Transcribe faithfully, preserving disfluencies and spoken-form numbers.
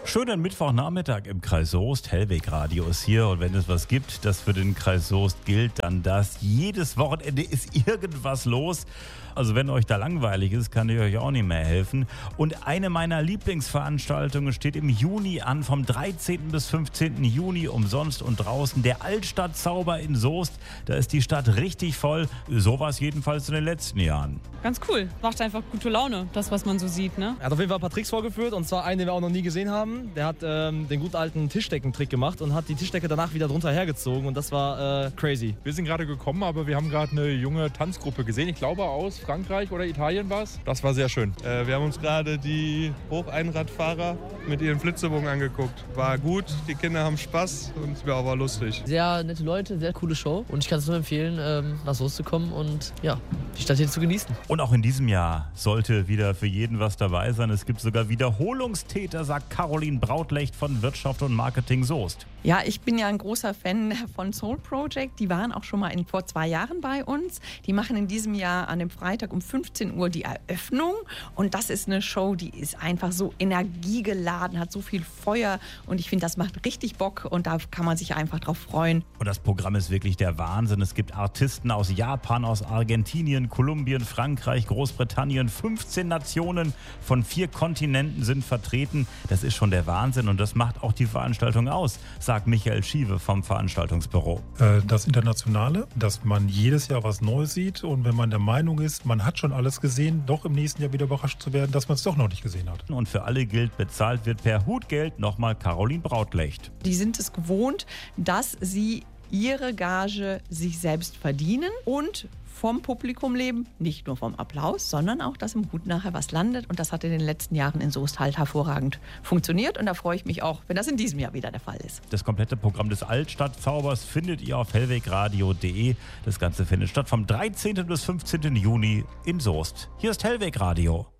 Schönen Mittwochnachmittag im Kreis Soest. Hellweg Radio ist hier und wenn es was gibt, das für den Kreis Soest gilt, dann das. Jedes Wochenende ist irgendwas los. Also wenn euch da langweilig ist, kann ich euch auch nicht mehr helfen. Und eine meiner Lieblingsveranstaltungen steht im Juni an, vom dreizehnten bis fünfzehnten Juni, umsonst und draußen. Der Altstadtzauber in Soest, da ist die Stadt richtig voll. So war es jedenfalls in den letzten Jahren. Ganz cool, macht einfach gute Laune, das was man so sieht, ne? Er hat auf jeden Fall ein paar Tricks vorgeführt und zwar einen, den wir auch noch nie gesehen haben. Der hat ähm, den gut alten Tischdeckentrick gemacht und hat die Tischdecke danach wieder drunter hergezogen und das war äh, crazy. Wir sind gerade gekommen, aber wir haben gerade eine junge Tanzgruppe gesehen. Ich glaube aus Frankreich oder Italien war es. Das war sehr schön. Äh, wir haben uns gerade die Hocheinradfahrer mit ihren Flitzebogen angeguckt. War gut, die Kinder haben Spaß und es war aber lustig. Sehr nette Leute, sehr coole Show und ich kann es nur empfehlen, ähm, nach Soest zu kommen und ja, die Stadt hier zu genießen. Und auch in diesem Jahr sollte wieder für jeden was dabei sein. Es gibt sogar Wiederholungstäter, sagt Caroline Brautlecht von Wirtschaft und Marketing Soest. Ja, ich bin ja ein großer Fan von Soul Project. Die waren auch schon mal in, vor zwei Jahren bei uns. Die machen in diesem Jahr an dem Freitag um fünfzehn Uhr die Eröffnung. Und das ist eine Show, die ist einfach so energiegeladen, hat so viel Feuer. Und ich finde, das macht richtig Bock und da kann man sich einfach drauf freuen. Und das Programm ist wirklich der Wahnsinn. Es gibt Artisten aus Japan, aus Argentinien, Kolumbien, Frankreich, Großbritannien. fünfzehn Nationen von vier Kontinenten sind vertreten. Das ist schon der Wahnsinn und das macht auch die Veranstaltung aus, sagt Michael Schiewe vom Veranstaltungsbüro. Das Internationale, dass man jedes Jahr was Neues sieht und wenn man der Meinung ist, man hat schon alles gesehen, doch im nächsten Jahr wieder überrascht zu werden, dass man es doch noch nicht gesehen hat. Und für alle gilt, bezahlt wird per Hutgeld nochmal Caroline Brautlecht. Die sind es gewohnt, dass sie ihre Gage sich selbst verdienen und vom Publikum leben, nicht nur vom Applaus, sondern auch, dass im Hut nachher was landet. Und das hat in den letzten Jahren in Soest halt hervorragend funktioniert. Und da freue ich mich auch, wenn das in diesem Jahr wieder der Fall ist. Das komplette Programm des Altstadtzaubers findet ihr auf hellwegradio punkt de. Das Ganze findet statt vom dreizehnten bis fünfzehnten Juni in Soest. Hier ist Hellweg Radio.